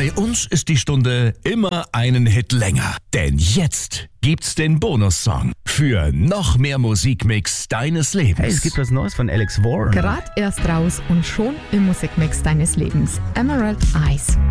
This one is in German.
Bei uns ist die Stunde immer einen Hit länger. Denn jetzt gibt's den Bonussong für noch mehr Musikmix deines Lebens. Hey, es gibt was Neues von Alex Warren. Gerade erst raus und schon im Musikmix deines Lebens. Emerald Eyes.